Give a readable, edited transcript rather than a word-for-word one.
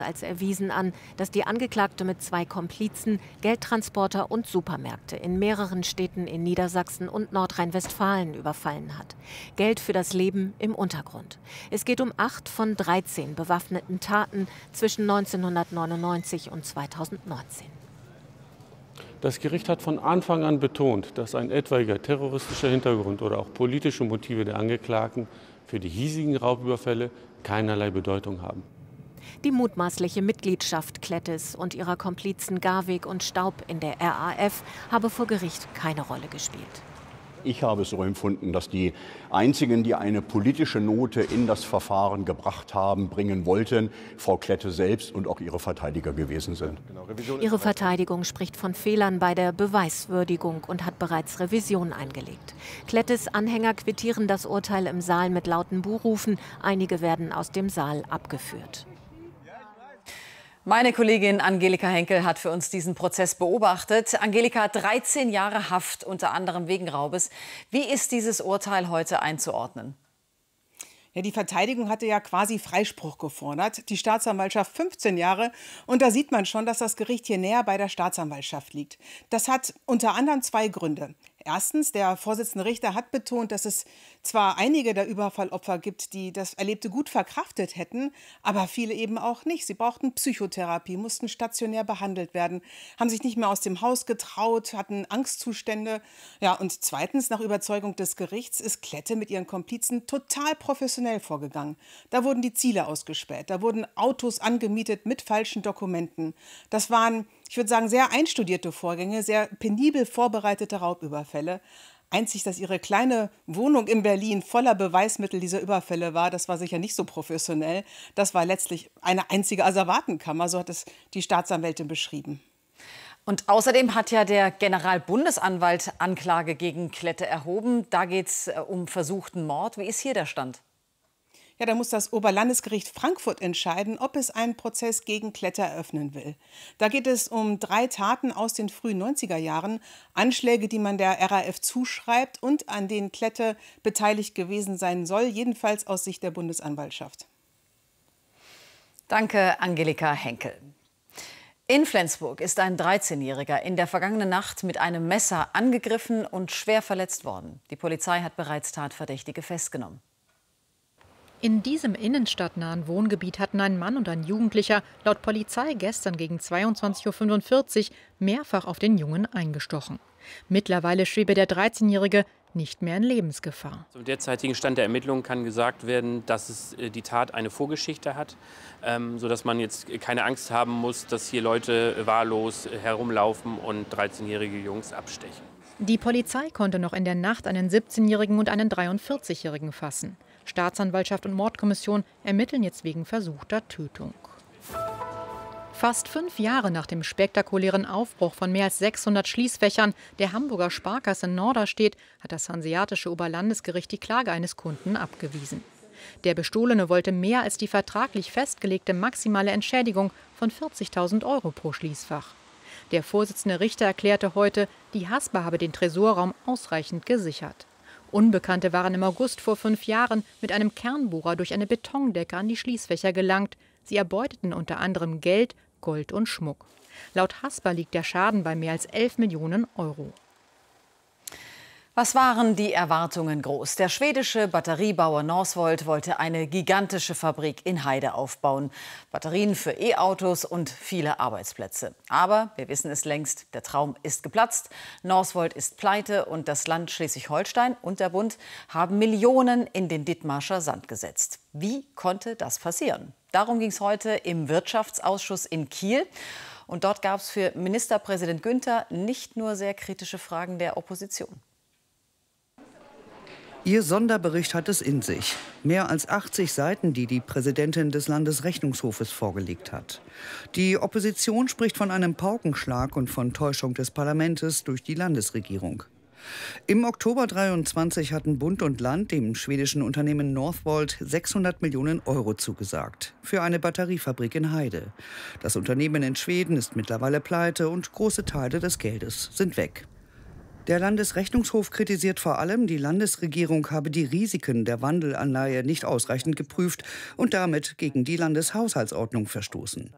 als erwiesen an, dass die Angeklagte mit 2 Komplizen Geldtransporter und Supermärkte in mehreren Städten in Niedersachsen und Nordrhein-Westfalen überfallen hat. Geld für das Leben im Untergrund. Es geht um 8 von 13 bewaffneten Taten zwischen 1999 und 2019. Das Gericht hat von Anfang an betont, dass ein etwaiger terroristischer Hintergrund oder auch politische Motive der Angeklagten für die hiesigen Raubüberfälle keinerlei Bedeutung haben. Die mutmaßliche Mitgliedschaft Klettes und ihrer Komplizen Garweg und Staub in der RAF habe vor Gericht keine Rolle gespielt. Ich habe es so empfunden, dass die einzigen, die eine politische Note in das Verfahren gebracht haben, bringen wollten, Frau Klette selbst und auch ihre Verteidiger gewesen sind. Ihre Verteidigung spricht von Fehlern bei der Beweiswürdigung und hat bereits Revision eingelegt. Klettes Anhänger quittieren das Urteil im Saal mit lauten Buhrufen. Einige werden aus dem Saal abgeführt. Meine Kollegin Angelika Henkel hat für uns diesen Prozess beobachtet. Angelika, 13 Jahre Haft, unter anderem wegen Raubes. Wie ist dieses Urteil heute einzuordnen? Ja, die Verteidigung hatte ja quasi Freispruch gefordert, die Staatsanwaltschaft 15 Jahre. Und da sieht man schon, dass das Gericht hier näher bei der Staatsanwaltschaft liegt. Das hat unter anderem 2 Gründe. Erstens, der Vorsitzende Richter hat betont, dass es zwar einige der Überfallopfer gibt, die das Erlebte gut verkraftet hätten, aber viele eben auch nicht. Sie brauchten Psychotherapie, mussten stationär behandelt werden, haben sich nicht mehr aus dem Haus getraut, hatten Angstzustände. Ja, und zweitens, nach Überzeugung des Gerichts ist Klette mit ihren Komplizen total professionell vorgegangen. Da wurden die Ziele ausgespäht, da wurden Autos angemietet mit falschen Dokumenten. Das waren, ich würde sagen, sehr einstudierte Vorgänge, sehr penibel vorbereitete Raubüberfälle. Einzig, dass ihre kleine Wohnung in Berlin voller Beweismittel dieser Überfälle war, das war sicher nicht so professionell. Das war letztlich eine einzige Asservatenkammer, so hat es die Staatsanwältin beschrieben. Und außerdem hat ja der Generalbundesanwalt Anklage gegen Klette erhoben. Da geht es um versuchten Mord. Wie ist hier der Stand? Ja, da muss das Oberlandesgericht Frankfurt entscheiden, ob es einen Prozess gegen Klette eröffnen will. Da geht es um 3 Taten aus den frühen 90er Jahren, Anschläge, die man der RAF zuschreibt und an denen Klette beteiligt gewesen sein soll, jedenfalls aus Sicht der Bundesanwaltschaft. Danke, Angelika Henkel. In Flensburg ist ein 13-Jähriger in der vergangenen Nacht mit einem Messer angegriffen und schwer verletzt worden. Die Polizei hat bereits Tatverdächtige festgenommen. In diesem innenstadtnahen Wohngebiet hatten ein Mann und ein Jugendlicher laut Polizei gestern gegen 22:45 Uhr mehrfach auf den Jungen eingestochen. Mittlerweile schwebe der 13-Jährige nicht mehr in Lebensgefahr. Zum derzeitigen Stand der Ermittlungen kann gesagt werden, dass die Tat eine Vorgeschichte hat, sodass man jetzt keine Angst haben muss, dass hier Leute wahllos herumlaufen und 13-jährige Jungs abstechen. Die Polizei konnte noch in der Nacht einen 17-Jährigen und einen 43-Jährigen fassen. Staatsanwaltschaft und Mordkommission ermitteln jetzt wegen versuchter Tötung. Fast 5 Jahre nach dem spektakulären Aufbruch von mehr als 600 Schließfächern der Hamburger Sparkasse Norderstedt hat das Hanseatische Oberlandesgericht die Klage eines Kunden abgewiesen. Der Bestohlene wollte mehr als die vertraglich festgelegte maximale Entschädigung von 40.000 € pro Schließfach. Der Vorsitzende Richter erklärte heute, die Haspa habe den Tresorraum ausreichend gesichert. Unbekannte waren im August vor 5 Jahren mit einem Kernbohrer durch eine Betondecke an die Schließfächer gelangt. Sie erbeuteten unter anderem Geld, Gold und Schmuck. Laut Haspa liegt der Schaden bei mehr als 11 Millionen €. Was waren die Erwartungen groß? Der schwedische Batteriebauer Northvolt wollte eine gigantische Fabrik in Heide aufbauen. Batterien für E-Autos und viele Arbeitsplätze. Aber wir wissen es längst, der Traum ist geplatzt. Northvolt ist pleite und das Land Schleswig-Holstein und der Bund haben Millionen in den Dithmarscher Sand gesetzt. Wie konnte das passieren? Darum ging es heute im Wirtschaftsausschuss in Kiel. Und dort gab es für Ministerpräsident Günther nicht nur sehr kritische Fragen der Opposition. Ihr Sonderbericht hat es in sich. Mehr als 80 Seiten, die die Präsidentin des Landesrechnungshofes vorgelegt hat. Die Opposition spricht von einem Paukenschlag und von Täuschung des Parlaments durch die Landesregierung. Im Oktober 23 hatten Bund und Land dem schwedischen Unternehmen Northvolt 600 Millionen € zugesagt für eine Batteriefabrik in Heide. Das Unternehmen in Schweden ist mittlerweile pleite und große Teile des Geldes sind weg. Der Landesrechnungshof kritisiert vor allem, die Landesregierung habe die Risiken der Wandelanleihe nicht ausreichend geprüft und damit gegen die Landeshaushaltsordnung verstoßen.